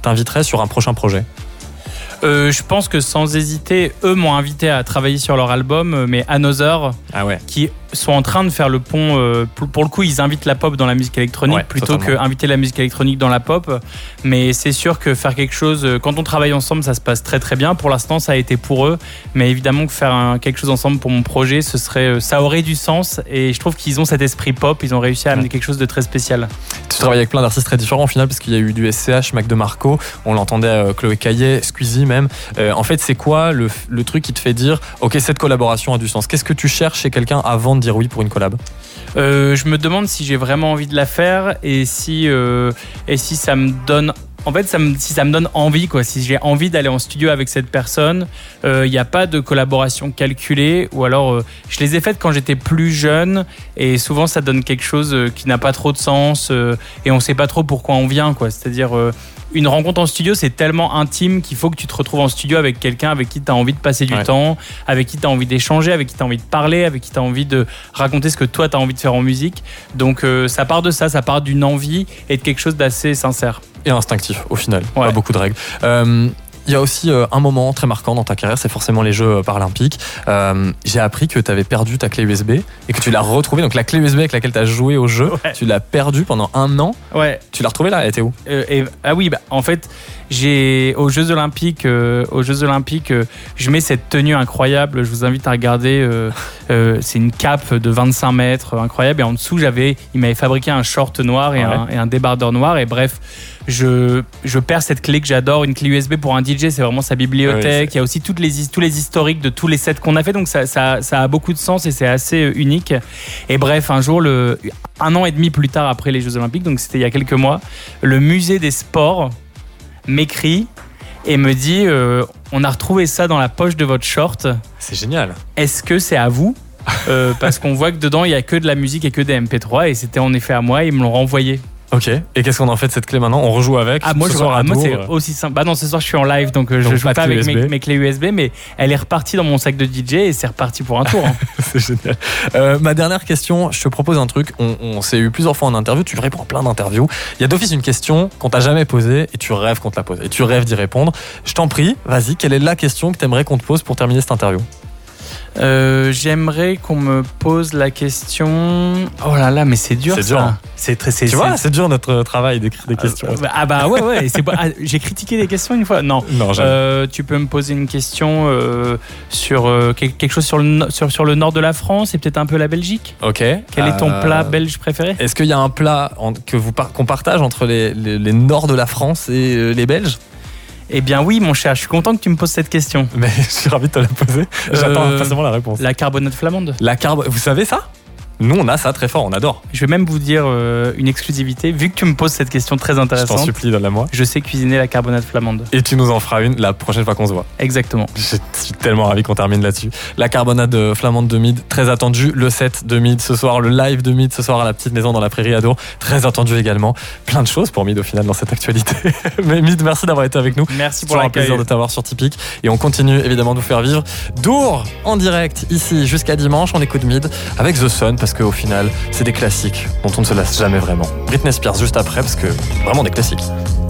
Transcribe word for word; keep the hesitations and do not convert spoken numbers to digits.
t'inviteraient sur un prochain projet ? Euh, je pense que sans hésiter, eux m'ont invité à travailler sur leur album, mais Another, ah ouais. qui sont en train de faire le pont. Euh, pour, pour le coup, ils invitent la pop dans la musique électronique ouais, plutôt totalement. qu'inviter la musique électronique dans la pop. Mais c'est sûr que faire quelque chose, quand on travaille ensemble, ça se passe très très bien. Pour l'instant, ça a été pour eux. Mais évidemment que faire un, quelque chose ensemble pour mon projet, ce serait, ça aurait du sens. Et je trouve qu'ils ont cet esprit pop. Ils ont réussi à amener ouais. quelque chose de très spécial. Tu travailles avec plein d'artistes très différents au final, parce qu'il y a eu du S C H, Mac DeMarco, on l'entendait, euh, Chloé Caillet, Squeezie même. Euh, en fait, c'est quoi le, le truc qui te fait dire ok, cette collaboration a du sens? Qu'est-ce que tu cherches chez quelqu'un avant de dire oui pour une collab? euh, Je me demande si j'ai vraiment envie de la faire et si, euh, et si ça me donne. En fait, ça me, si ça me donne envie, quoi, si j'ai envie d'aller en studio avec cette personne, il euh, n'y a pas de collaboration calculée, ou alors euh, je les ai faites quand j'étais plus jeune, et souvent ça donne quelque chose euh, qui n'a pas trop de sens, euh, et on ne sait pas trop pourquoi on vient, quoi. C'est-à-dire, euh, une rencontre en studio, c'est tellement intime qu'il faut que tu te retrouves en studio avec quelqu'un avec qui tu as envie de passer du ouais. temps, avec qui tu as envie d'échanger, avec qui tu as envie de parler, avec qui tu as envie de raconter ce que toi tu as envie de faire en musique. Donc euh, ça part de ça, ça part d'une envie et de quelque chose d'assez sincère. Et instinctif au final, ouais. pas beaucoup de règles. Euh, il y a aussi euh, un moment très marquant dans ta carrière, c'est forcément les Jeux paralympiques. Euh, j'ai appris que tu avais perdu ta clé U S B et que tu l'as retrouvée. Donc la clé U S B avec laquelle tu as joué au jeu, ouais. tu l'as perdue pendant un an. Ouais. Tu l'as retrouvée là, elle était où? euh, et, Ah oui, bah, en fait, j'ai aux Jeux Olympiques, euh, aux Jeux Olympiques, euh, je mets cette tenue incroyable. Je vous invite à regarder. Euh, euh, c'est une cape de vingt-cinq mètres, incroyable. Et en dessous, j'avais, il m'avait fabriqué un short noir et, ouais. un, et un débardeur noir. Et bref. Je, je perds cette clé que j'adore, une clé U S B pour un D J, c'est vraiment sa bibliothèque. Oui, il y a aussi toutes les, tous les historiques de tous les sets qu'on a fait, donc ça, ça, ça a beaucoup de sens et c'est assez unique. Et bref, un jour, le, un an et demi plus tard après les Jeux Olympiques, donc c'était il y a quelques mois, le musée des sports m'écrit et me dit euh, on a retrouvé ça dans la poche de votre short. C'est génial. Est-ce que c'est à vous? euh, Parce qu'on voit que dedans, il n'y a que de la musique et que des M P trois, et c'était en effet à moi, et ils me l'ont renvoyé. Ok, et qu'est-ce qu'on en fait de cette clé maintenant? On rejoue avec? Ah, moi, ce je soir vois, à moi Tours. c'est aussi simple. Bah non, ce soir je suis en live, donc, donc je joue pas, pas avec mes, mes clés U S B, mais elle est repartie dans mon sac de D J et c'est reparti pour un tour. Hein. C'est génial. Euh, ma dernière question, je te propose un truc. On, on s'est eu plusieurs fois en interview, tu réponds à plein d'interviews. Il y a d'office une question qu'on t'a jamais posée et tu rêves qu'on te la pose. Et tu rêves d'y répondre. Je t'en prie, vas-y, quelle est la question que t'aimerais qu'on te pose pour terminer cette interview? Euh, j'aimerais qu'on me pose la question. Oh là là, mais c'est dur. C'est ça. dur. Hein. C'est très. C'est, tu c'est... vois, c'est dur notre travail d'écrire des questions. Euh, ah bah ouais ouais. C'est pas... ah, j'ai critiqué des questions une fois. Non. Non. Euh, tu peux me poser une question euh, sur euh, quelque chose sur le sur sur le nord de la France et peut-être un peu la Belgique. Ok. Quel est ton euh... plat belge préféré? Est-ce qu'il y a un plat en... que vous par... qu'on partage entre les, les les nords de la France et euh, les Belges? Eh bien oui, mon cher, je suis content que tu me poses cette question. Mais je suis ravi de te la poser. J'attends euh, impatiemment la réponse. La carbonate flamande. La carbo... Vous savez ça? Nous, on a ça très fort, on adore. Je vais même vous dire euh, une exclusivité. Vu que tu me poses cette question très intéressante, je t'en supplie, donne-la moi. Je sais cuisiner la carbonate flamande. Et tu nous en feras une la prochaine fois qu'on se voit. Exactement. Je suis tellement ravi qu'on termine là-dessus. La carbonade flamande de Mid, très attendue. Le set de Mid ce soir, le live de Mid ce soir à la petite maison dans la prairie à Dour, très attendu également. Plein de choses pour Mid au final dans cette actualité. Mais Mid, merci d'avoir été avec nous. Merci pour l'accueil. l'accueil. Un plaisir de t'avoir sur Tipeee. Et on continue évidemment de vous faire vivre Dour en direct ici jusqu'à dimanche. On écoute Mid avec The Sun parce qu'au final, c'est des classiques dont on ne se lasse jamais vraiment. Britney Spears juste après parce que vraiment des classiques.